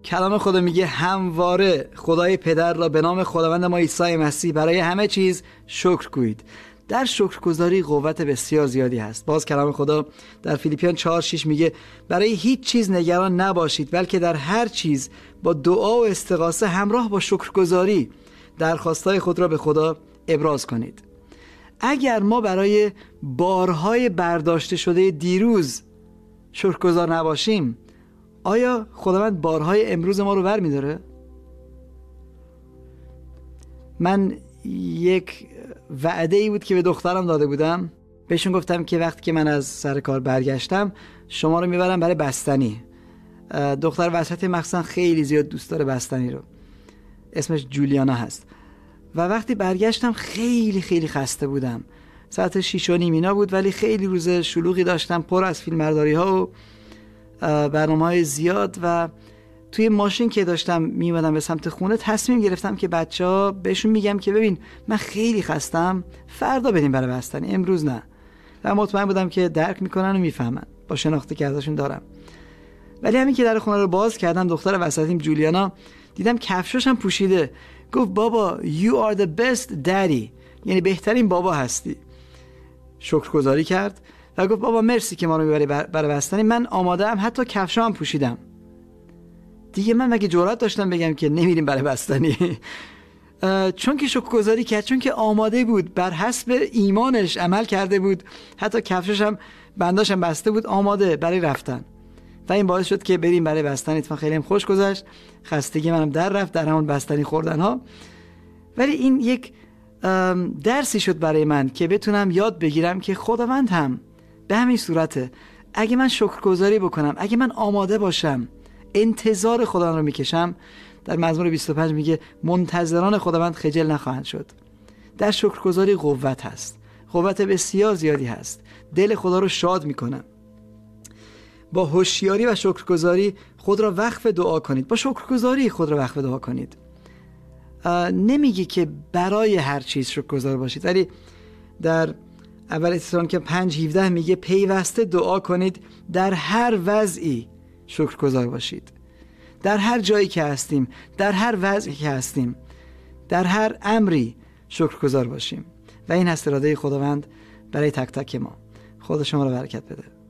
کلام خدا میگه همواره خدای پدر را به نام خداوند ما عیسی مسیح برای همه چیز شکر گویید. در شکرگزاری قوت بسیار زیادی هست. باز کلام خدا در فیلیپیان 4:6 میگه برای هیچ چیز نگران نباشید، بلکه در هر چیز با دعا و استغاثه همراه با شکرگزاری درخواستای خود را به خدا ابراز کنید. اگر ما برای بارهای برداشته شده دیروز شکرگزار نباشیم، آیا خداوند بارهای امروز ما رو برمی‌داره؟ من یک وعده ای بود که به دخترم داده بودم. بهشون گفتم که وقتی که من از سر کار برگشتم شما رو میبرم برای بستنی. دختر وسط مخصوصا خیلی زیاد دوست داره بستنی رو. اسمش جولیانا هست. و وقتی برگشتم خیلی خسته بودم. ساعت 6:30 اینا بود، ولی خیلی روز شلوغی داشتم، پر از فیلمبرداری ها و برنامه‌های زیاد. و توی ماشین که داشتم میومدم به سمت خونه تصمیم گرفتم که بچه‌ها بهشون میگم که ببین من خیلی خستم، فردا بریم برای بستنی، امروز نه. و مطمئن بودم که درک میکنن و میفهمن با شناختی که ازشون دارم. ولی همین که در خونه رو باز کردم، دختر وسطیم جولیانا دیدم کفشاش هم پوشیده. گفت بابا you are the best daddy، یعنی بهترین بابا هستی. شکرگزاری کرد و گفت بابا مرسی که ما رو میبری برای بستنی، من آماده ام، حتی کفشام پوشیدم. دیگه من مگه جرأت داشتم بگم که نمیریم برای بستنی؟ چون که شکرگزاری کرد، چون که آماده بود، بر حسب ایمانش عمل کرده بود، حتی کفشش هم بنداشم بسته بود، آماده برای رفتن. و این باعث شد که بریم برای بستنی. اتفاقا خیلی هم خوش گذشت، خستگی منم در رفت در همون بستنی خوردن ها. ولی این یک درسی شد برای من که بتونم یاد بگیرم که خداوند هم به همین صورته. اگه من شکرگزاری بکنم، اگه من آماده باشم، انتظار خداوند رو میکشم. در مزمور 25 میگه منتظران خداوند خجل نخواهند شد. در شکرگزاری قوت هست، قوت بسیار زیادی هست. دل خدا رو شاد میکنم. با هوشیاری و شکرگزاری خود را وقف دعا کنید. با شکرگزاری خود را وقف دعا کنید. نمیگه که برای هر چیز شکرگزار باشید، ولی در اول تسالونیک 5:17 میگه پیوسته دعا کنید، در هر وضعی شکرگزار باشید. در هر جایی که هستیم، در هر وضعی که هستیم، در هر امری شکرگزار باشیم. و این هست اراده خداوند برای تک تک ما. خدا شما را برکت بده.